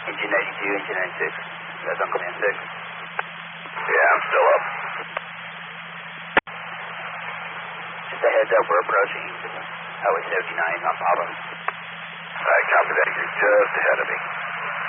Engine 92, engine 96. That's on command 6. Yeah, I'm still up. Just a heads up, we're approaching Highway 79 on Pablo. Alright, copy that. You're just ahead of me.